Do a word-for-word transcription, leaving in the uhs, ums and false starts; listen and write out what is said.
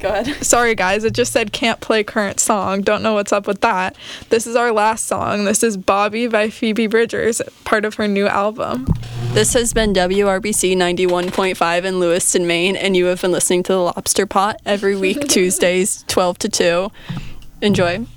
Go ahead. Sorry, guys. It just said can't play current song. Don't know what's up with that. This is our last song. This is Bobby by Phoebe Bridgers, part of her new album. This has been W R B C ninety-one point five in Lewiston, Maine, and you have been listening to The Lobster Pot every week, Tuesdays, twelve to two. Enjoy.